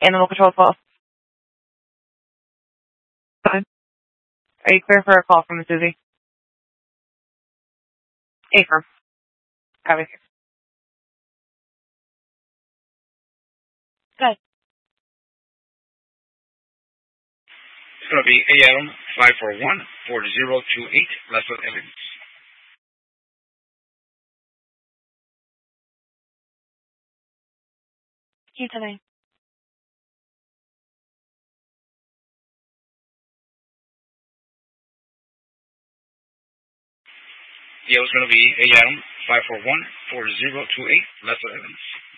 Animal Control 12. Are you clear for a call from Miss Susie? Affirm. Copy. Good. It's going to be AM 541-4028, Russell Evans. You today. Yeah, it's going to be AM 541-4028, Russell Evans.